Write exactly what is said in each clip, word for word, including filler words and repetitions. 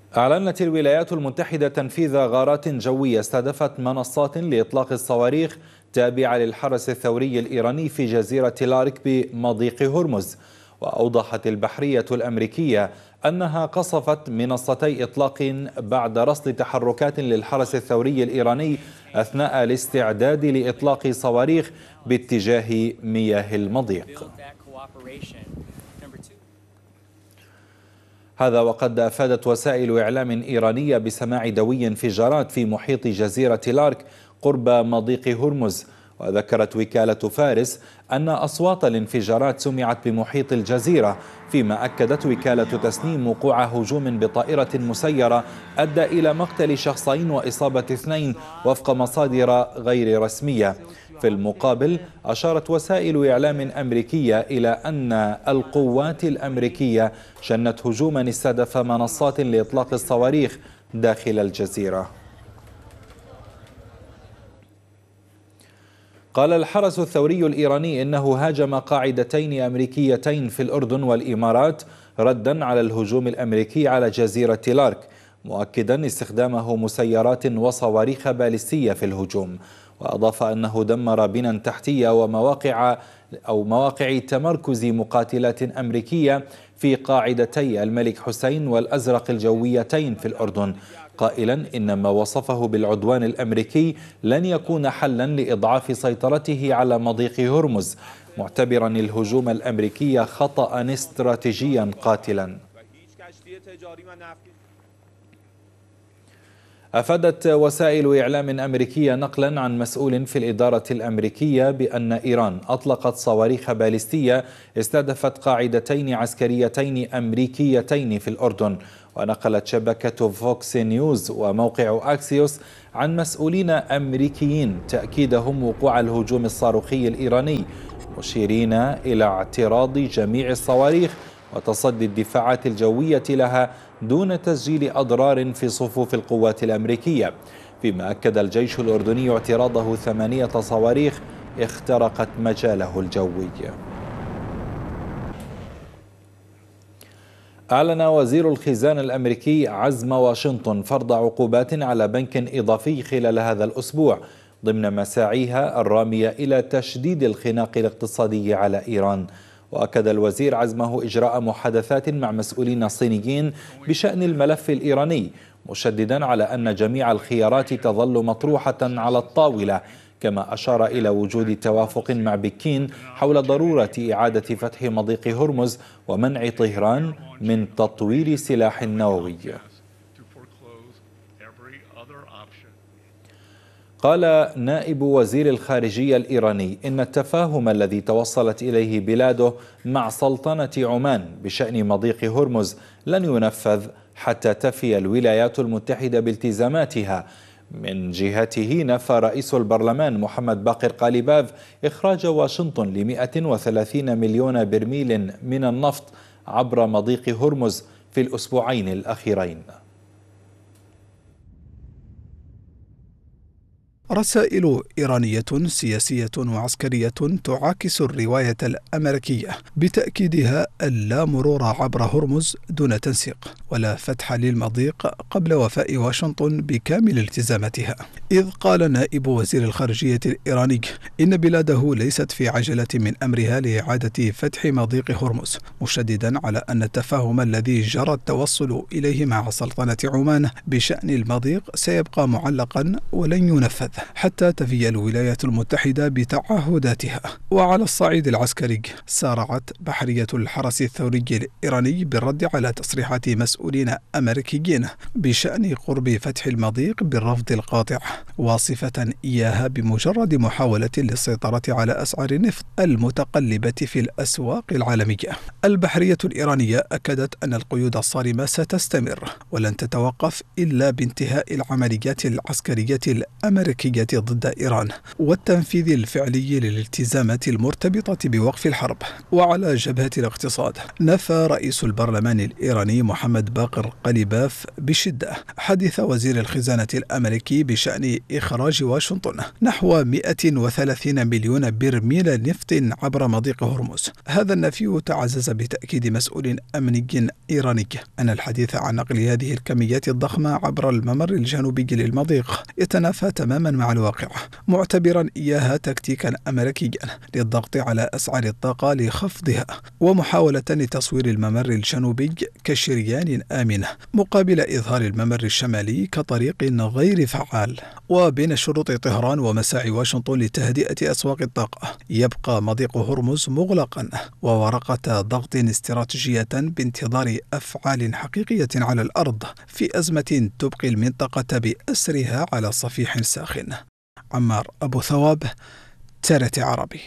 أعلنت الولايات المتحدة تنفيذ غارات جوية استهدفت منصات لإطلاق الصواريخ تابعة للحرس الثوري الإيراني في جزيرة لارك بمضيق هرمز. وأوضحت البحرية الأمريكية أنها قصفت منصتي إطلاق بعد رصد تحركات للحرس الثوري الإيراني أثناء الاستعداد لإطلاق صواريخ باتجاه مياه المضيق. هذا وقد أفادت وسائل إعلام إيرانية بسماع دوي انفجارات في محيط جزيرة لارك قرب مضيق هرمز. وذكرت وكالة فارس أن أصوات الانفجارات سمعت بمحيط الجزيرة، فيما أكدت وكالة تسنيم وقوع هجوم بطائرة مسيرة أدى إلى مقتل شخصين وإصابة اثنين وفق مصادر غير رسمية. في المقابل أشارت وسائل إعلام أمريكية إلى أن القوات الأمريكية شنت هجوما استهدف منصات لإطلاق الصواريخ داخل الجزيرة. قال الحرس الثوري الإيراني إنه هاجم قاعدتين أمريكيتين في الأردن والإمارات ردا على الهجوم الأمريكي على جزيرة لارك، مؤكدا استخدامه مسيرات وصواريخ باليستية في الهجوم. وأضاف أنه دمر بنى تحتية ومواقع أو مواقع تمركز مقاتلات أمريكية في قاعدتي الملك حسين والأزرق الجويتين في الأردن، قائلا إن ما وصفه بالعدوان الأمريكي لن يكون حلا لإضعاف سيطرته على مضيق هرمز، معتبرا الهجوم الأمريكي خطأ استراتيجيا قاتلا. أفادت وسائل إعلام أمريكية نقلا عن مسؤول في الإدارة الأمريكية بأن إيران أطلقت صواريخ باليستية استهدفت قاعدتين عسكريتين أمريكيتين في الأردن. ونقلت شبكة فوكس نيوز وموقع أكسيوس عن مسؤولين أمريكيين تأكيدهم وقوع الهجوم الصاروخي الإيراني، مشيرين إلى اعتراض جميع الصواريخ وتصدي الدفاعات الجوية لها دون تسجيل أضرار في صفوف القوات الأمريكية. فيما أكد الجيش الأردني اعتراضه ثمانية صواريخ اخترقت مجاله الجوي. أعلن وزير الخزانة الأمريكي عزم واشنطن فرض عقوبات على بنك إضافي خلال هذا الأسبوع ضمن مساعيها الرامية إلى تشديد الخناق الاقتصادي على إيران. وأكد الوزير عزمه إجراء محادثات مع مسؤولين صينيين بشأن الملف الإيراني، مشددا على أن جميع الخيارات تظل مطروحة على الطاولة، كما أشار إلى وجود توافق مع بكين حول ضرورة إعادة فتح مضيق هرمز ومنع طهران من تطوير سلاح نووي. قال نائب وزير الخارجية الإيراني إن التفاهم الذي توصلت إليه بلاده مع سلطنة عمان بشأن مضيق هرمز لن ينفذ حتى تفي الولايات المتحدة بالتزاماتها. من جهته نفى رئيس البرلمان محمد باقر قاليباف إخراج واشنطن لمئة وثلاثين مليون برميل من النفط عبر مضيق هرمز في الأسبوعين الأخيرين. رسائل إيرانية سياسية وعسكرية تعاكس الرواية الأمريكية بتأكيدها اللا مرور عبر هرمز دون تنسيق ولا فتح للمضيق قبل وفاء واشنطن بكامل التزاماتها. إذ قال نائب وزير الخارجية الإيراني إن بلاده ليست في عجلة من أمرها لإعادة فتح مضيق هرمز، مشددا على أن التفاهم الذي جرى التوصل إليه مع سلطنة عمان بشأن المضيق سيبقى معلقا ولن ينفذ حتى تفي الولايات المتحدة بتعهداتها. وعلى الصعيد العسكري سارعت بحرية الحرس الثوري الإيراني بالرد على تصريحات مسؤولين أمريكيين بشأن قرب فتح المضيق بالرفض القاطع، واصفة إياها بمجرد محاولة للسيطرة على أسعار النفط المتقلبة في الأسواق العالمية. البحرية الإيرانية أكدت أن القيود الصارمة ستستمر ولن تتوقف إلا بانتهاء العمليات العسكرية الأمريكية الأمريكية ضد إيران والتنفيذ الفعلي للالتزامات المرتبطة بوقف الحرب. وعلى جبهة الاقتصاد، نفى رئيس البرلمان الإيراني محمد باقر قليباف بشدة حديث وزير الخزانة الأمريكي بشأن إخراج واشنطن نحو مئة وثلاثين مليون برميل نفط عبر مضيق هرمز. هذا النفي تعزز بتأكيد مسؤول أمني إيراني أن الحديث عن نقل هذه الكميات الضخمة عبر الممر الجنوبي للمضيق يتنافى تماما مع الواقع، معتبرا إياها تكتيكا أمريكيا للضغط على أسعار الطاقة لخفضها ومحاولة لتصوير الممر الجنوبي كشريان آمن مقابل إظهار الممر الشمالي كطريق غير فعال. وبين شروط طهران ومساعي واشنطن لتهدئة أسواق الطاقة يبقى مضيق هرمز مغلقا وورقة ضغط استراتيجية بانتظار أفعال حقيقية على الأرض في أزمة تبقي المنطقة بأسرها على صفيح ساخن. عمار أبو ثواب، ترت عربي.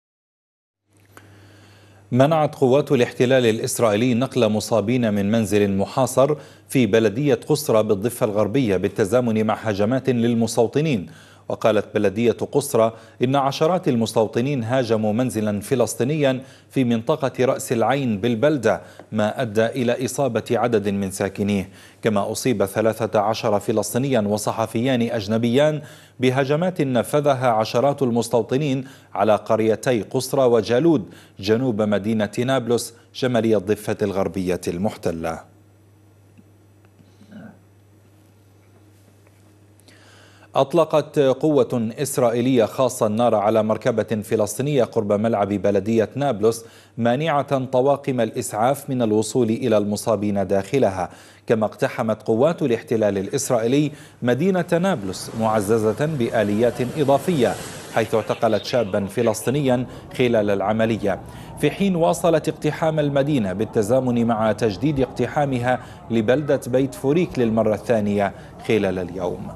منعت قوات الاحتلال الإسرائيلي نقل مصابين من منزل محاصر في بلدية قصرى بالضفة الغربية بالتزامن مع هجمات للمستوطنين. وقالت بلدية قصرى إن عشرات المستوطنين هاجموا منزلا فلسطينيا في منطقة رأس العين بالبلدة، ما أدى إلى إصابة عدد من ساكنيه. كما أصيب ثلاثة عشر فلسطينيا وصحفيان أجنبيان بهجمات نفذها عشرات المستوطنين على قريتي قصرى وجالود جنوب مدينة نابلس شمالي الضفة الغربية المحتلة. أطلقت قوة إسرائيلية خاصة النار على مركبة فلسطينية قرب ملعب بلدية نابلس، مانعة طواقم الإسعاف من الوصول إلى المصابين داخلها. كما اقتحمت قوات الاحتلال الإسرائيلي مدينة نابلس معززة بآليات إضافية، حيث اعتقلت شابا فلسطينيا خلال العملية، في حين واصلت اقتحام المدينة بالتزامن مع تجديد اقتحامها لبلدة بيت فوريك للمرة الثانية خلال اليوم.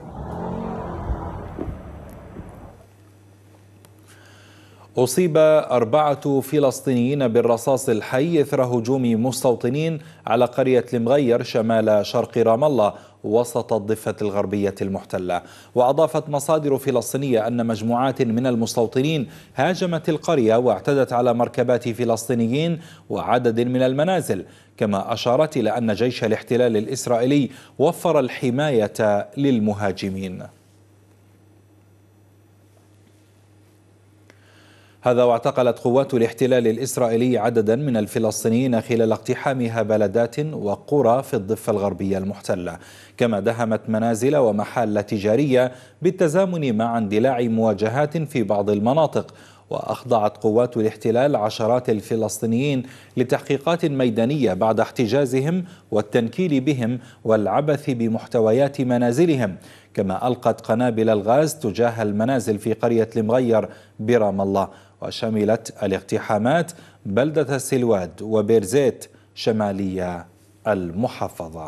أصيب أربعة فلسطينيين بالرصاص الحي إثر هجوم مستوطنين على قرية المغير شمال شرق رام الله وسط الضفة الغربية المحتلة. وأضافت مصادر فلسطينية أن مجموعات من المستوطنين هاجمت القرية واعتدت على مركبات فلسطينيين وعدد من المنازل. كما أشارت إلى أن جيش الاحتلال الإسرائيلي وفر الحماية للمهاجمين. هذا واعتقلت قوات الاحتلال الإسرائيلي عددا من الفلسطينيين خلال اقتحامها بلدات وقرى في الضفة الغربية المحتلة. كما دهمت منازل ومحال تجارية بالتزامن مع اندلاع مواجهات في بعض المناطق. وأخضعت قوات الاحتلال عشرات الفلسطينيين لتحقيقات ميدانية بعد احتجازهم والتنكيل بهم والعبث بمحتويات منازلهم. كما ألقت قنابل الغاز تجاه المنازل في قرية المغير برام الله. وشملت الاقتحامات بلدة السلواد وبيرزيت شمالية المحافظة.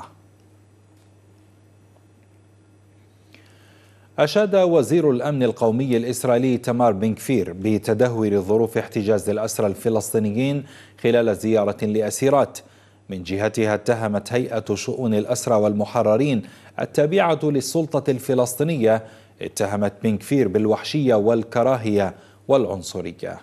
أشاد وزير الأمن القومي الإسرائيلي تمار بن كفير بتدهور ظروف احتجاز الأسرى الفلسطينيين خلال زيارة لأسيرات. من جهتها اتهمت هيئة شؤون الأسرى والمحررين التابعة للسلطة الفلسطينية اتهمت بن كفير بالوحشية والكراهية والعنصرية.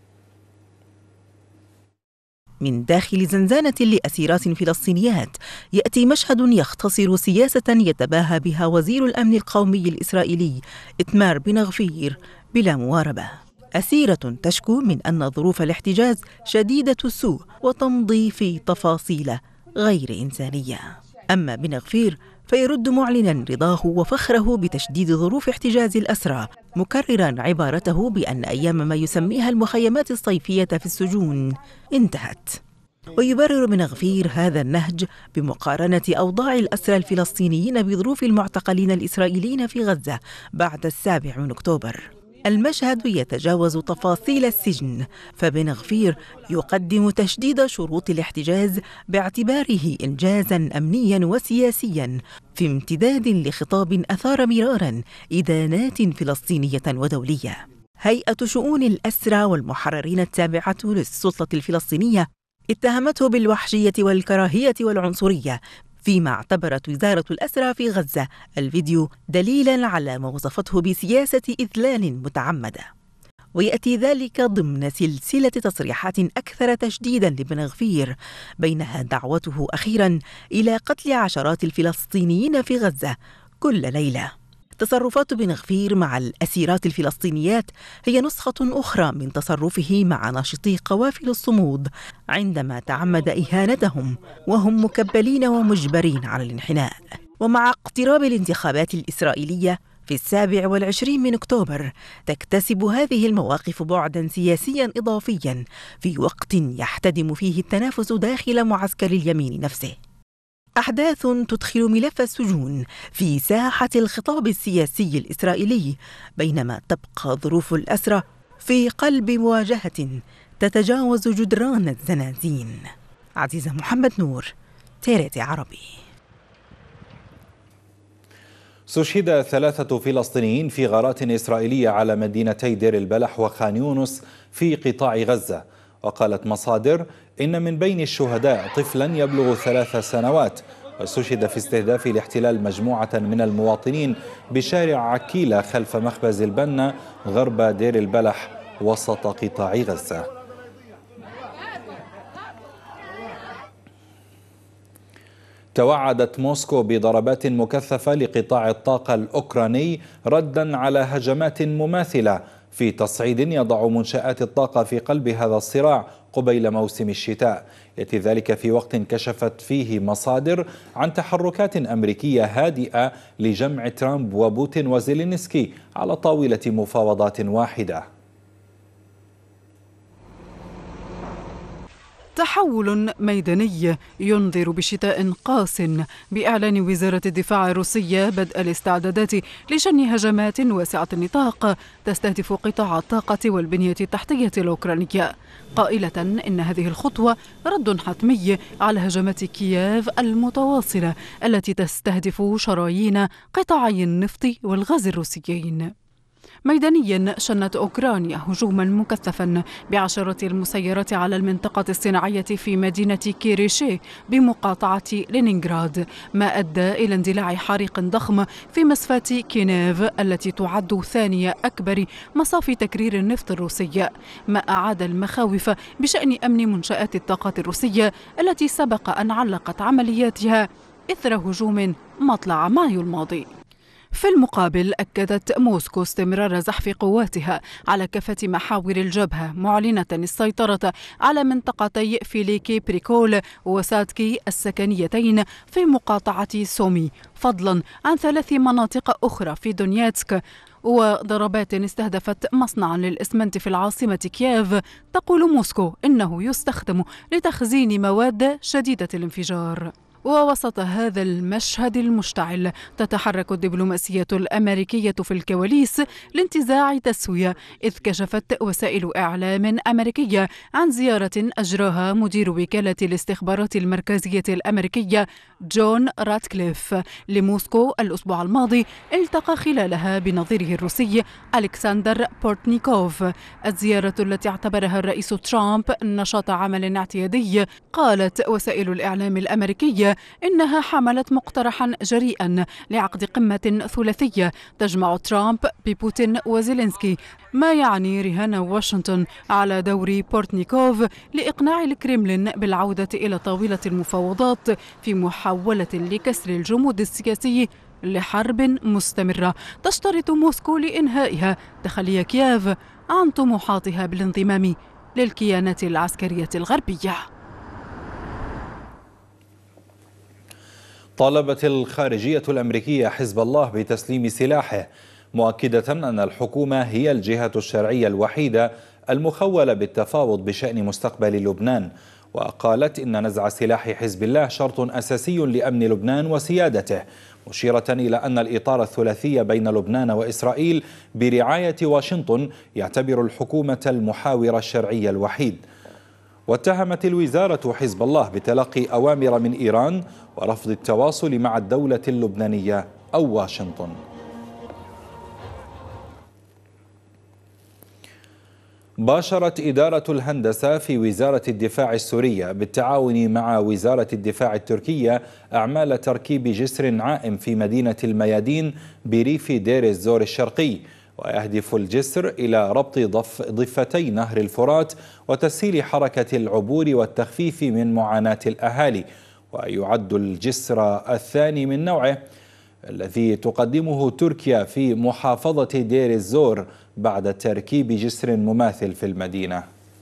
من داخل زنزانة لأسيرات فلسطينيات يأتي مشهد يختصر سياسة يتباهى بها وزير الأمن القومي الإسرائيلي إتمار بن غفير بلا مواربة. أسيرة تشكو من أن ظروف الاحتجاز شديدة السوء وتمضي في تفاصيل غير إنسانية. أما بن غفير فيرد معلنا رضاه وفخره بتشديد ظروف احتجاز الأسرى، مكررا عبارته بأن أيام ما يسميها المخيمات الصيفية في السجون انتهت. ويبرر بن غفير هذا النهج بمقارنة أوضاع الأسرى الفلسطينيين بظروف المعتقلين الإسرائيليين في غزة بعد السابع من أكتوبر. المشهد يتجاوز تفاصيل السجن، فبن غفير يقدم تشديد شروط الاحتجاز باعتباره إنجازاً أمنياً وسياسياً في امتداد لخطاب أثار مراراً إدانات فلسطينية ودولية. هيئة شؤون الأسرى والمحررين التابعة للسلطة الفلسطينية اتهمته بالوحشية والكراهية والعنصرية فيما اعتبرت وزارة الأسرى في غزة الفيديو دليلاً على ما وصفته بسياسة إذلال متعمدة. ويأتي ذلك ضمن سلسلة تصريحات أكثر تشديداً لبن غفير، بينها دعوته أخيراً إلى قتل عشرات الفلسطينيين في غزة كل ليلة. تصرفات بن غفير مع الأسيرات الفلسطينيات هي نسخة أخرى من تصرفه مع ناشطي قوافل الصمود عندما تعمد إهانتهم وهم مكبلين ومجبرين على الانحناء. ومع اقتراب الانتخابات الإسرائيلية في السابع والعشرين من أكتوبر تكتسب هذه المواقف بعداً سياسياً إضافياً في وقت يحتدم فيه التنافس داخل معسكر اليمين نفسه. أحداث تدخل ملف السجون في ساحة الخطاب السياسي الإسرائيلي، بينما تبقى ظروف الأسرى في قلب مواجهة تتجاوز جدران الزنازين. عزيزة محمد نور، تيريتي عربي. استشهد ثلاثة فلسطينيين في غارات إسرائيلية على مدينتي دير البلح وخان يونس في قطاع غزة. وقالت مصادر إن من بين الشهداء طفلا يبلغ ثلاث سنوات، واستشهد في استهداف الاحتلال مجموعة من المواطنين بشارع عكيلة خلف مخبز البنا غرب دير البلح وسط قطاع غزة. توعدت موسكو بضربات مكثفة لقطاع الطاقة الأوكراني رداً على هجمات مماثلة في تصعيد يضع منشآت الطاقة في قلب هذا الصراع قبيل موسم الشتاء. يأتي ذلك في وقت كشفت فيه مصادر عن تحركات أمريكية هادئة لجمع ترامب وبوتين وزيلينسكي على طاولة مفاوضات واحدة. تحول ميداني ينذر بشتاء قاس، بإعلان وزارة الدفاع الروسية بدء الاستعدادات لشن هجمات واسعة النطاق تستهدف قطاع الطاقة والبنية التحتية الأوكرانية، قائلة إن هذه الخطوة رد حتمي على هجمات كييف المتواصلة التي تستهدف شرايين قطاعي النفط والغاز الروسيين. ميدانيا شنت أوكرانيا هجوما مكثفا بعشرات المسيرات على المنطقة الصناعية في مدينة كيريشي بمقاطعة لينينغراد، ما أدى إلى اندلاع حريق ضخم في مصفاة كينيف التي تعد ثاني أكبر مصافي تكرير النفط الروسي، ما أعاد المخاوف بشأن أمن منشآت الطاقة الروسية التي سبق أن علقت عملياتها إثر هجوم مطلع مايو الماضي. في المقابل أكدت موسكو استمرار زحف قواتها على كافة محاور الجبهة، معلنة السيطرة على منطقتي فيليكي بريكول وساتكي السكنيتين في مقاطعة سومي، فضلا عن ثلاث مناطق أخرى في دونيتسك، وضربات استهدفت مصنعا للإسمنت في العاصمة كييف. تقول موسكو إنه يستخدم لتخزين مواد شديدة الانفجار. ووسط هذا المشهد المشتعل تتحرك الدبلوماسية الأمريكية في الكواليس لانتزاع تسوية، إذ كشفت وسائل إعلام أمريكية عن زيارة أجراها مدير وكالة الاستخبارات المركزية الأمريكية جون راتكليف لموسكو الأسبوع الماضي، التقى خلالها بنظيره الروسي ألكسندر بورتنيكوف. الزيارة التي اعتبرها الرئيس ترامب نشاط عمل اعتيادي، قالت وسائل الإعلام الأمريكية إنها حملت مقترحا جريئا لعقد قمة ثلاثية تجمع ترامب ببوتين وزيلينسكي، ما يعني رهان واشنطن على دور بورتنيكوف لإقناع الكريملين بالعودة إلى طاولة المفاوضات في محاولة لكسر الجمود السياسي لحرب مستمرة تشترط موسكو لإنهائها تخلي كييف عن طموحاتها بالانضمام للكيانات العسكرية الغربية. طالبت الخارجية الأمريكية حزب الله بتسليم سلاحه، مؤكدة أن الحكومة هي الجهة الشرعية الوحيدة المخولة بالتفاوض بشأن مستقبل لبنان. وقالت إن نزع سلاح حزب الله شرط أساسي لأمن لبنان وسيادته، مشيرة إلى أن الإطار الثلاثي بين لبنان وإسرائيل برعاية واشنطن يعتبر الحكومة المحاور الشرعي الوحيد. واتهمت الوزارة حزب الله بتلقي أوامر من إيران ورفض التواصل مع الدولة اللبنانية أو واشنطن. باشرت إدارة الهندسة في وزارة الدفاع السورية بالتعاون مع وزارة الدفاع التركية أعمال تركيب جسر عائم في مدينة الميادين بريف دير الزور الشرقي، ويهدف الجسر إلى ربط ضف ضفتي نهر الفرات وتسهيل حركة العبور والتخفيف من معاناة الأهالي. ويعد الجسر الثاني من نوعه الذي تقدمه تركيا في محافظة دير الزور بعد تركيب جسر مماثل في المدينة.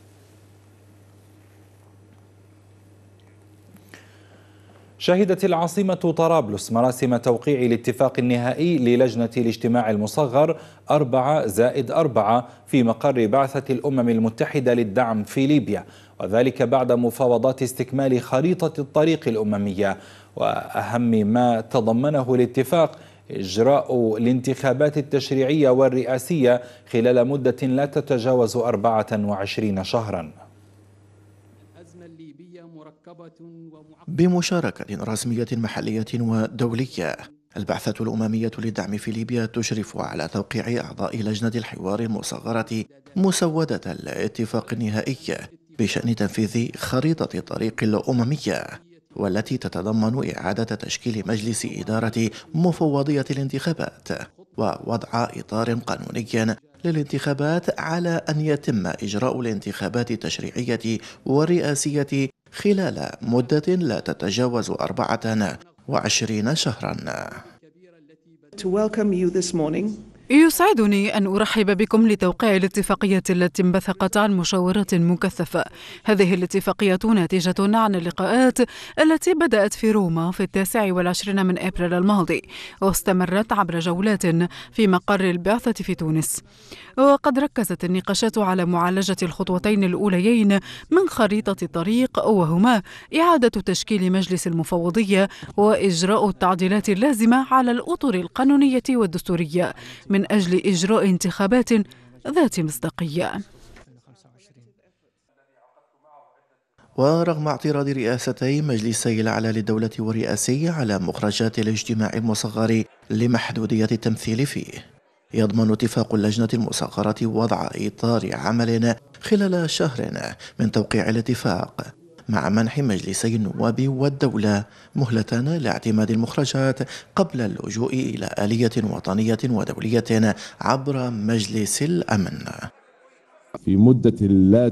شهدت العاصمة طرابلس مراسم توقيع الاتفاق النهائي للجنة الاجتماع المصغر أربعة زائد أربعة في مقر بعثة الأمم المتحدة للدعم في ليبيا، وذلك بعد مفاوضات استكمال خريطة الطريق الأممية. وأهم ما تضمنه الاتفاق إجراء الانتخابات التشريعية والرئاسية خلال مدة لا تتجاوز أربعة وعشرين شهرا. بمشاركة رسمية محلية ودولية، البعثة الأممية للدعم في ليبيا تشرف على توقيع أعضاء لجنة الحوار المصغرة مسودة الاتفاق النهائي بشأن تنفيذ خريطة الطريق الأممية، والتي تتضمن إعادة تشكيل مجلس إدارة مفوضية الانتخابات ووضع إطار قانوني للانتخابات على أن يتم إجراء الانتخابات التشريعية والرئاسية خلال مدة لا تتجاوز أربعة وعشرين شهرا. يسعدني أن أرحب بكم لتوقيع الاتفاقية التي انبثقت عن مشاورات مكثفة. هذه الاتفاقية ناتجة عن اللقاءات التي بدأت في روما في التاسع والعشرين من أبريل الماضي، واستمرت عبر جولات في مقر البعثة في تونس. وقد ركزت النقاشات على معالجة الخطوتين الأوليين من خريطة الطريق، وهما إعادة تشكيل مجلس المفوضية وإجراء التعديلات اللازمة على الأطر القانونية والدستورية من أجل إجراء انتخابات ذات مصداقية. ورغم اعتراض رئاستي مجلسي الأعلى للدولة والرئاسي على مخرجات الاجتماع المصغر لمحدودية التمثيل فيه، يضمن اتفاق اللجنة المصغرة وضع إطار عمل خلال شهر من توقيع الاتفاق، مع منح مجلسي النواب والدولة مهلة لاعتماد المخرجات قبل اللجوء إلى آلية وطنية ودولية عبر مجلس الأمن. في مدة لا